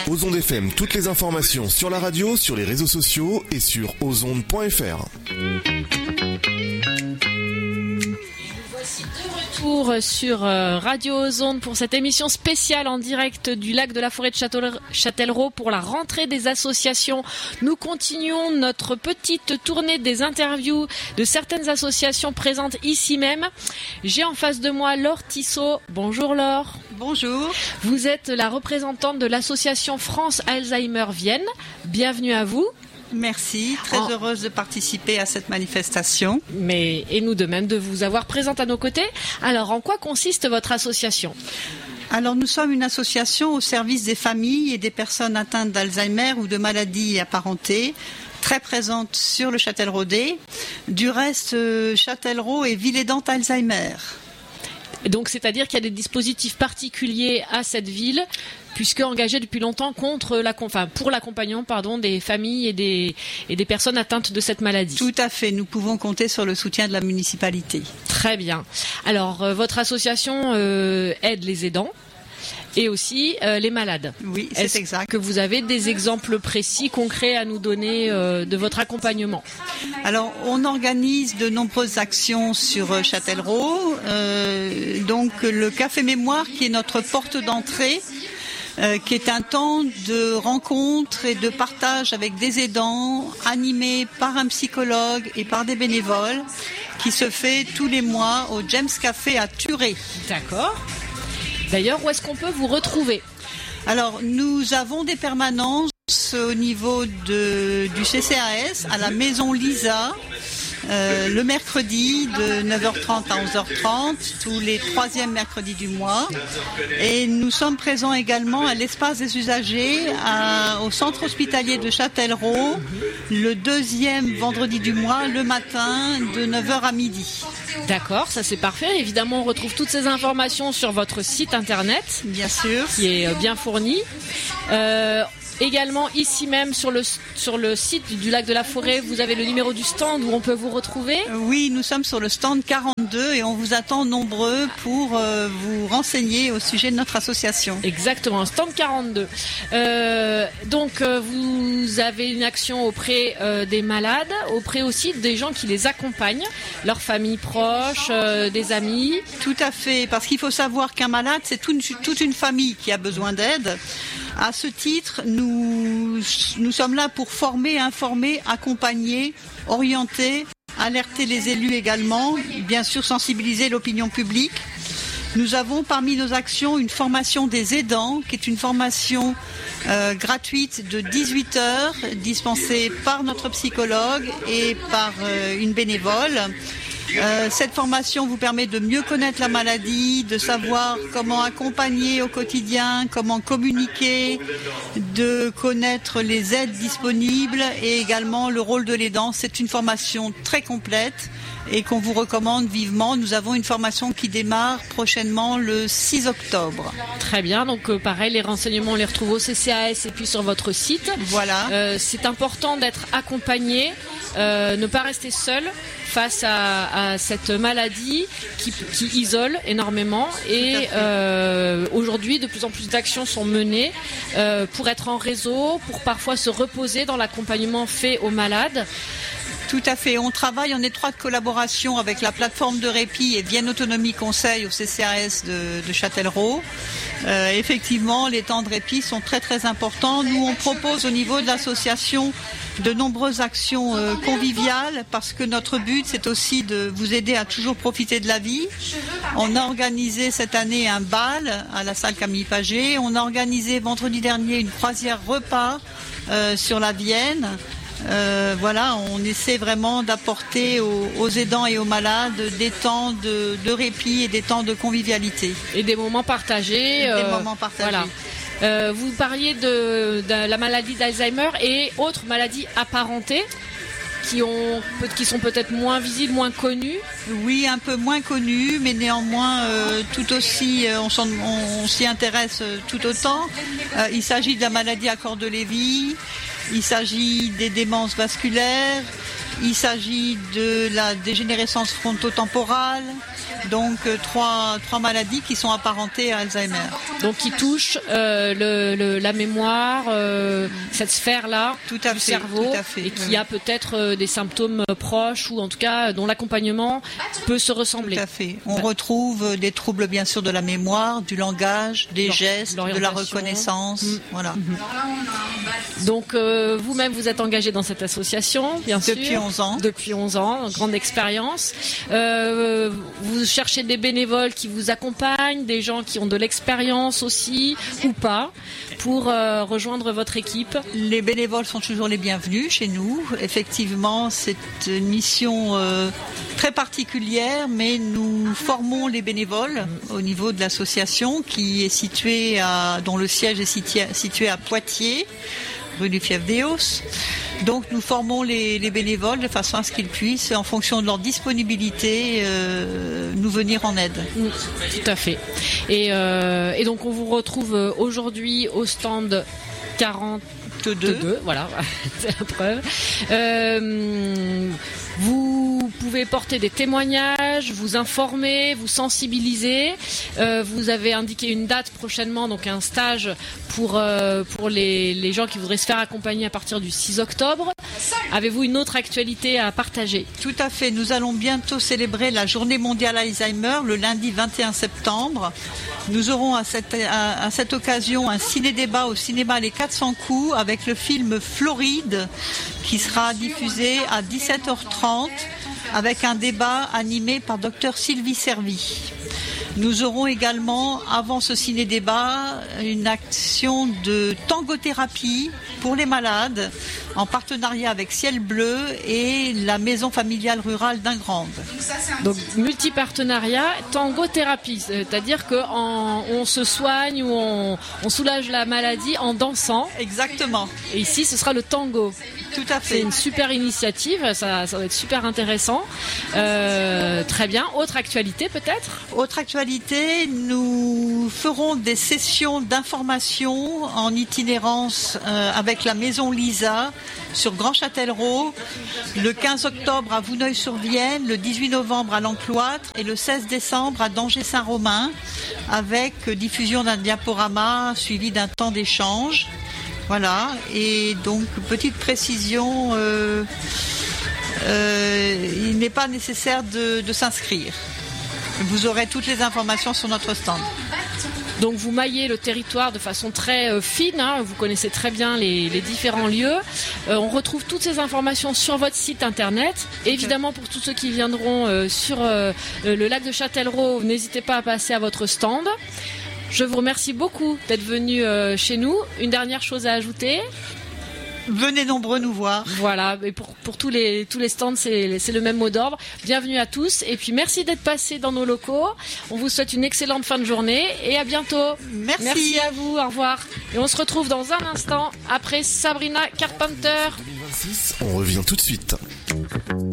Ozonde FM, toutes les informations sur la radio, sur les réseaux sociaux et sur ozonde.fr. Sur Radio Ozonde pour cette émission spéciale en direct du lac de la forêt de Châtellerault pour la rentrée des associations. Nous continuons notre petite tournée des interviews de certaines associations présentes ici même. J'ai en face de moi Laure Tissot. Bonjour Laure. Bonjour. Vous êtes la représentante de l'association France Alzheimer Vienne. Bienvenue à vous. Merci, très heureuse de participer à cette manifestation. Et nous de même de vous avoir présente à nos côtés. Alors, en quoi consiste votre association ? Alors, nous sommes une association au service des familles et des personnes atteintes d'Alzheimer ou de maladies apparentées, très présente sur le Châtelleraudais. Du reste, Châtellerault est ville aidante Alzheimer. Donc, c'est-à-dire qu'il y a des dispositifs particuliers à cette ville, puisque engagée depuis longtemps pour l'accompagnement des familles et des personnes atteintes de cette maladie. Tout à fait, nous pouvons compter sur le soutien de la municipalité. Très bien. Alors, votre association aide les aidants et aussi les malades. Oui, c'est exact. Est-ce que vous avez des exemples précis, concrets à nous donner de votre accompagnement ? Alors, on organise de nombreuses actions sur Châtellerault. Donc, le Café Mémoire, qui est notre porte d'entrée, qui est un temps de rencontre et de partage avec des aidants, animé par un psychologue et par des bénévoles, qui se fait tous les mois au James Café à Thuré. D'accord. D'ailleurs, où est-ce qu'on peut vous retrouver ? Alors, nous avons des permanences au niveau du CCAS, à la Maison Lisa, le mercredi de 9h30 à 11h30, tous les 3e mercredis du mois. Et nous sommes présents également à l'espace des usagers, au centre hospitalier de Châtellerault, le 2e vendredi du mois, le matin, de 9h à midi. D'accord, ça c'est parfait. Évidemment, on retrouve toutes ces informations sur votre site internet. Bien sûr. Qui est bien fourni. Également, ici même, sur le site du lac de la Forêt, vous avez le numéro du stand où on peut vous retrouver ? Oui, nous sommes sur le stand 42 et on vous attend nombreux pour vous renseigner au sujet de notre association. Exactement, stand 42. Donc, vous avez une action auprès des malades, auprès aussi des gens qui les accompagnent, leurs familles proches, des amis. Tout à fait, parce qu'il faut savoir qu'un malade, c'est toute une famille qui a besoin d'aide. À ce titre, nous sommes là pour former, informer, accompagner, orienter, alerter les élus également, bien sûr sensibiliser l'opinion publique. Nous avons parmi nos actions une formation des aidants, qui est une formation gratuite de 18 heures, dispensée par notre psychologue et par une bénévole. Cette formation vous permet de mieux connaître la maladie, de savoir comment accompagner au quotidien, comment communiquer, de connaître les aides disponibles et également le rôle de l'aidant. C'est une formation très complète et qu'on vous recommande vivement. Nous avons une formation qui démarre prochainement le 6 octobre. Très bien, donc pareil, les renseignements on les retrouve au CCAS et puis sur votre site. Voilà. C'est important d'être accompagné, ne pas rester seul face à cette maladie qui isole énormément et aujourd'hui de plus en plus d'actions sont menées pour être en réseau, pour parfois se reposer dans l'accompagnement fait aux malades. Tout à fait. On travaille en étroite collaboration avec la plateforme de répit et Vienne Autonomie Conseil au CCAS de Châtellerault. Effectivement, les temps de répit sont très très importants. Nous, on propose au niveau de l'association de nombreuses actions conviviales parce que notre but, c'est aussi de vous aider à toujours profiter de la vie. On a organisé cette année un bal à la salle Camille Paget. On a organisé vendredi dernier une croisière repas sur la Vienne. Voilà, on essaie vraiment d'apporter aux aidants et aux malades des temps de répit et des temps de convivialité. Et des moments partagés. Des moments partagés. Voilà. Vous parliez de la maladie d'Alzheimer et autres maladies apparentées qui sont peut-être moins visibles, moins connues. Oui, un peu moins connues, mais néanmoins tout aussi, on s'y intéresse tout autant. Il s'agit de la maladie à corps de Lévy. Il s'agit des démences vasculaires, Il s'agit de la dégénérescence frontotemporale, donc trois maladies qui sont apparentées à Alzheimer. Donc qui touchent la mémoire, cette sphère-là du cerveau, et qui a peut-être des symptômes proches, ou en tout cas dont l'accompagnement peut se ressembler. Tout à fait. On retrouve des troubles bien sûr de la mémoire, du langage, des gestes, de la reconnaissance. Voilà. Donc vous-même vous êtes engagé dans cette association, bien sûr. Depuis 11 ans, grande expérience. Vous cherchez des bénévoles qui vous accompagnent, des gens qui ont de l'expérience aussi, ou pas, pour rejoindre votre équipe. Les bénévoles sont toujours les bienvenus chez nous. Effectivement, c'est une mission très particulière, mais nous formons les bénévoles au niveau de l'association qui est dont le siège est situé à Poitiers, rue du Fief des Hausses. Donc nous formons les bénévoles de façon à ce qu'ils puissent, en fonction de leur disponibilité, nous venir en aide. Tout à fait. Et donc on vous retrouve aujourd'hui au stand 42, voilà, c'est la preuve. Vous pouvez porter des témoignages, vous informer, vous sensibiliser. Vous avez indiqué une date prochainement, donc un stage pour les gens qui voudraient se faire accompagner à partir du 6 octobre. Avez-vous une autre actualité à partager ? Tout à fait. Nous allons bientôt célébrer la Journée mondiale Alzheimer le lundi 21 septembre. Nous aurons à cette occasion un ciné-débat au cinéma Les 400 coups avec le film Floride qui sera diffusé à 17h30 avec un débat animé par Dr Sylvie Servi. Nous aurons également, avant ce ciné-débat, une action de tangothérapie pour les malades en partenariat avec Ciel Bleu et la maison familiale rurale d'Ingrande. Donc multi-partenariat, tangothérapie, c'est-à-dire qu'on se soigne ou on soulage la maladie en dansant. Exactement. Et ici, ce sera le tango. Tout à fait. C'est une super initiative, ça va être super intéressant. Très bien. Autre actualité peut-être ? Autre actualité, nous ferons des sessions d'information en itinérance avec la maison Lisa sur Grand Châtellerault, le 15 octobre à Vouneuil-sur-Vienne, le 18 novembre à l'Encloître et le 16 décembre à Danger-Saint-Romain, avec diffusion d'un diaporama suivi d'un temps d'échange. Voilà, et donc petite précision, il n'est pas nécessaire de s'inscrire. Vous aurez toutes les informations sur notre stand. Donc vous maillez le territoire de façon très fine, hein, vous connaissez très bien les différents lieux. On retrouve toutes ces informations sur votre site internet. Évidemment, pour tous ceux qui viendront sur le lac de Châtellerault, n'hésitez pas à passer à votre stand. Je vous remercie beaucoup d'être venu chez nous. Une dernière chose à ajouter ? Venez nombreux nous voir. Voilà, et pour tous les stands, c'est le même mot d'ordre. Bienvenue à tous, et puis merci d'être passés dans nos locaux. On vous souhaite une excellente fin de journée, et à bientôt. Merci à vous, au revoir. Et on se retrouve dans un instant, après Sabrina Carpenter. 2026, on revient tout de suite.